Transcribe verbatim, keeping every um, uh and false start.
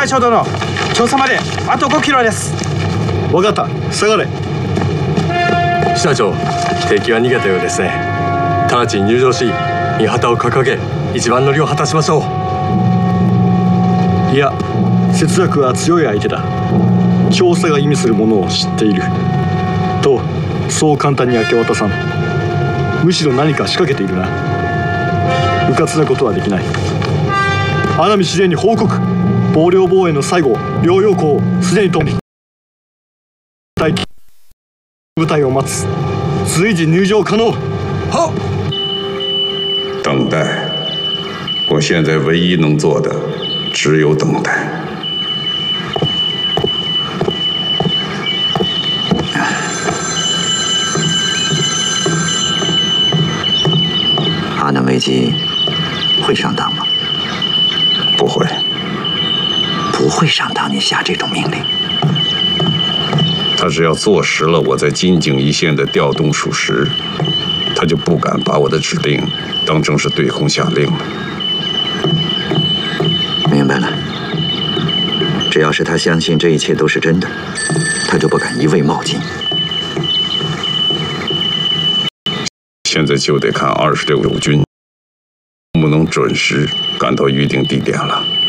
隊長殿、調査まであとごキロです。 分かった、下がれ。 社長、敵は逃げたようですね。直ちに入場し、御旗を掲げ、一番乗りを果たしましょう。いや、節約は強い相手だ。調査が意味するものを知っている。と、そう簡単に明け渡さん。むしろ何か仕掛けているな。迂闊なことはできない。阿南司令に報告。防領防衛の最後、両陽港すでに飛んで待機。部隊を待つ。随時入場可能。 好。 等待。我现在唯一能做的，只有等待。 阿南危机会上当吗？ 不会。 不会上当，你下这种命令？ 他只要坐实了我在金井一线的调动属实，他就不敢把我的指令当成是对空下令了。 明白了。只要是他相信这一切都是真的，他就不敢一味冒进。 现在就得看二十六友军能不能准时赶到预定地点了。